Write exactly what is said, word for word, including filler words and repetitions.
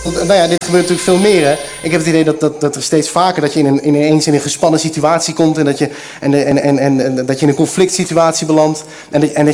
Nou ja, dit gebeurt natuurlijk veel meer. Hè. Ik heb het idee dat, dat, dat er steeds vaker dat je in een, ineens in een gespannen situatie komt en dat je, en, en, en, en, en, dat je in een conflict situatie belandt. En dat, en dat